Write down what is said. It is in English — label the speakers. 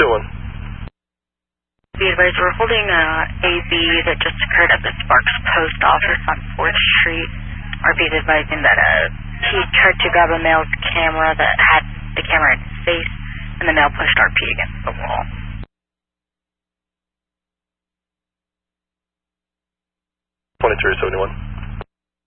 Speaker 1: Be advised, we're holding AV that just occurred at the Sparks Post Office on 4th Street. RP is advising that he tried to grab a male's camera that had the camera in his face, and the male pushed RP against the wall.
Speaker 2: 2371.